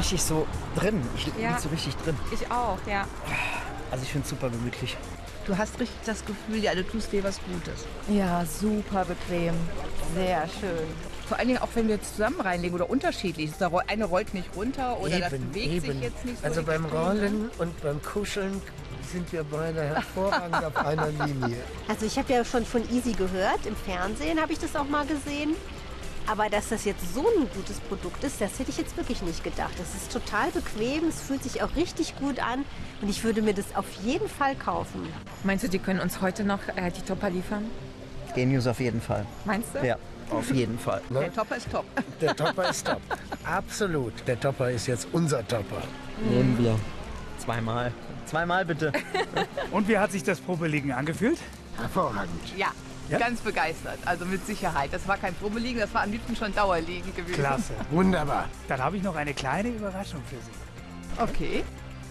richtig so drin. Ich liege so richtig drin. Ich auch, ja. Also ich finde es super gemütlich. Du hast richtig das Gefühl, ja, du tust dir was Gutes. Ja, super bequem. Sehr schön. Vor allen Dingen auch, wenn wir jetzt zusammen reinlegen oder unterschiedlich. Eine rollt nicht runter oder das bewegt sich jetzt nicht so. Also beim Rollen und beim Kuscheln sind wir beide hervorragend auf einer Linie. Also ich habe ja schon von Easy gehört, im Fernsehen habe ich das auch mal gesehen. Aber dass das jetzt so ein gutes Produkt ist, das hätte ich jetzt wirklich nicht gedacht. Das ist total bequem, es fühlt sich auch richtig gut an und ich würde mir das auf jeden Fall kaufen. Meinst du, die können uns heute noch die Topper liefern? Genius auf jeden Fall. Meinst du? Ja, auf jeden Fall. Der Topper ist top. Der Topper ist top. Absolut. Der Topper ist jetzt unser Topper. Nehmen wir. Zweimal. Zweimal bitte. Und wie hat sich das Probeliegen angefühlt? Hervorragend. Ja, Ja? ganz begeistert. Also mit Sicherheit. Das war kein Probeliegen, das war am liebsten schon Dauerliegen gewesen. Klasse. Wunderbar. Dann habe ich noch eine kleine Überraschung für Sie. Okay.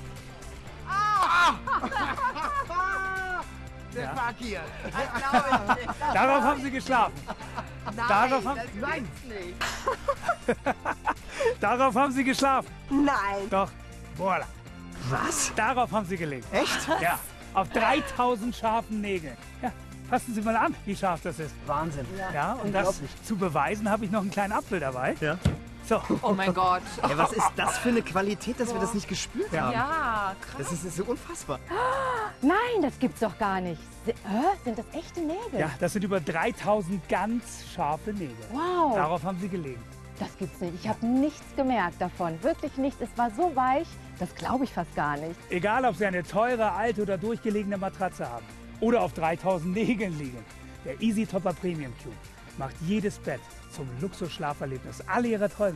Der Fakir. Das glaube ich nicht. Darauf haben Sie geschlafen. Darauf haben, Nein. Nicht. darauf haben Sie geschlafen. Nein. Doch. Voilà. Was? Darauf haben Sie gelegt. Echt? Ja. Auf 3000 scharfen Nägeln. Ja. Fassen Sie mal an, wie scharf das ist. Wahnsinn. Ja, und das zu beweisen, habe ich noch einen kleinen Apfel dabei. Ja. So. Oh mein Gott. Ey, was ist das für eine Qualität, dass wir das nicht gespürt haben? Ja, krass. Das ist so unfassbar. Nein, das gibt's doch gar nicht. Sind das echte Nägel? Ja, das sind über 3000 ganz scharfe Nägel. Wow, Darauf haben Sie gelegen. das gibt's nicht. Ich habe nichts gemerkt davon. Wirklich nichts. Es war so weich, das glaube ich fast gar nicht. Egal, ob Sie eine teure, alte oder durchgelegene Matratze haben oder auf 3000 Nägeln liegen. Der Easy Topper Premium Cube macht jedes Bett zum Luxusschlaferlebnis aller Ihrer Träume.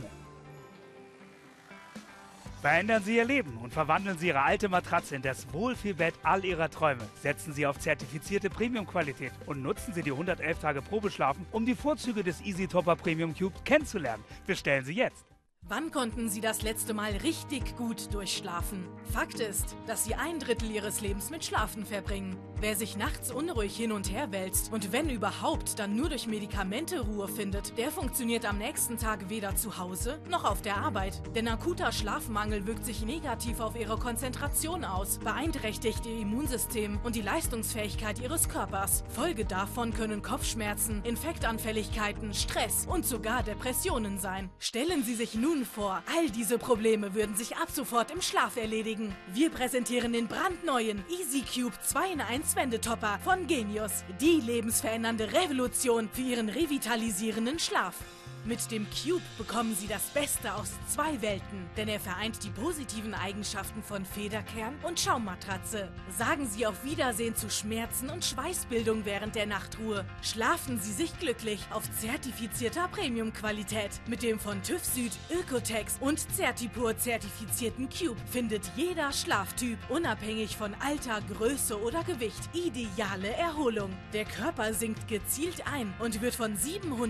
Verändern Sie Ihr Leben und verwandeln Sie Ihre alte Matratze in das Wohlfühlbett all Ihrer Träume. Setzen Sie auf zertifizierte Premium-Qualität und nutzen Sie die 111 Tage Probeschlafen, um die Vorzüge des Easy Topper Premium Cube kennenzulernen. Bestellen Sie jetzt! Wann konnten Sie das letzte Mal richtig gut durchschlafen? Fakt ist, dass Sie 1/3 Ihres Lebens mit Schlafen verbringen. Wer sich nachts unruhig hin und her wälzt und wenn überhaupt dann nur durch Medikamente Ruhe findet, der funktioniert am nächsten Tag weder zu Hause noch auf der Arbeit. Denn akuter Schlafmangel wirkt sich negativ auf Ihre Konzentration aus, beeinträchtigt Ihr Immunsystem und die Leistungsfähigkeit Ihres Körpers. Folge davon können Kopfschmerzen, Infektanfälligkeiten, Stress und sogar Depressionen sein. Stellen Sie sich nun vor, all diese Probleme würden sich ab sofort im Schlaf erledigen. Wir präsentieren den brandneuen Easy Cube 2-in-1 Wendetopper von Genius. Die lebensverändernde Revolution für Ihren revitalisierenden Schlaf. Mit dem Cube bekommen Sie das Beste aus 2 Welten, denn er vereint die positiven Eigenschaften von Federkern und Schaummatratze. Sagen Sie auf Wiedersehen zu Schmerzen und Schweißbildung während der Nachtruhe. Schlafen Sie sich glücklich auf zertifizierter Premium-Qualität. Mit dem von TÜV Süd, Ökotex und Certipur zertifizierten Cube findet jeder Schlaftyp, unabhängig von Alter, Größe oder Gewicht, ideale Erholung. Der Körper sinkt gezielt ein und wird von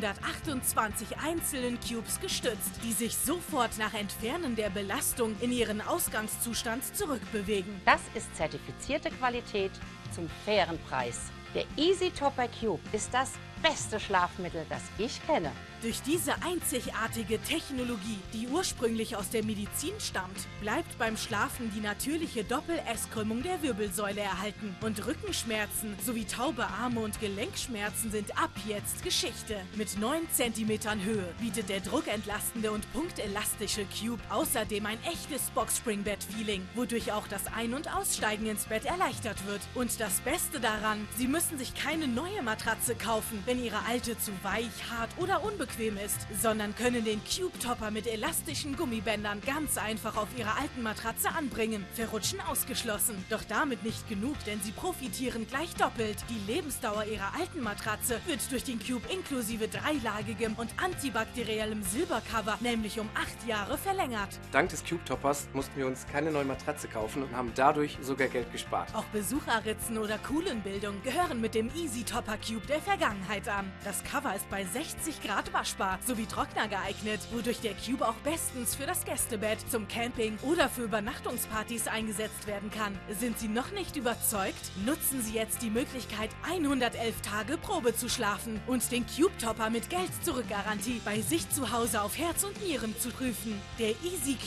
728 einzelnen Cubes gestützt, die sich sofort nach Entfernen der Belastung in ihren Ausgangszustand zurückbewegen. Das ist zertifizierte Qualität zum fairen Preis. Der Easy Topper Cube ist das beste Schlafmittel, das ich kenne. Durch diese einzigartige Technologie, die ursprünglich aus der Medizin stammt, bleibt beim Schlafen die natürliche Doppel-S-Krümmung der Wirbelsäule erhalten und Rückenschmerzen sowie taube Arme und Gelenkschmerzen sind ab jetzt Geschichte. Mit 9 cm Höhe bietet der druckentlastende und punktelastische Cube außerdem ein echtes Boxspringbett-Feeling, wodurch auch das Ein- und Aussteigen ins Bett erleichtert wird. Und das Beste daran, Sie müssen sich keine neue Matratze kaufen, wenn Ihre alte zu weich, hart oder unbequem ist, sondern können den Cube Topper mit elastischen Gummibändern ganz einfach auf Ihrer alten Matratze anbringen. Verrutschen ausgeschlossen. Doch damit nicht genug, denn Sie profitieren gleich doppelt. Die Lebensdauer Ihrer alten Matratze wird durch den Cube inklusive dreilagigem und antibakteriellem Silbercover nämlich um 8 Jahre verlängert. Dank des Cube Toppers mussten wir uns keine neue Matratze kaufen und haben dadurch sogar Geld gespart. Auch Besucherritzen oder Kuhlenbildung gehören mit dem Easy Topper Cube der Vergangenheit an. Das Cover ist bei 60 Grad waschbar sowie Trockner geeignet, wodurch der Cube auch bestens für das Gästebett, zum Camping oder für Übernachtungspartys eingesetzt werden kann. Sind Sie noch nicht überzeugt? Nutzen Sie jetzt die Möglichkeit, 111 Tage Probe zu schlafen und den Cube Topper mit Geld-Zurück-Garantie bei sich zu Hause auf Herz und Nieren zu prüfen. Der Easy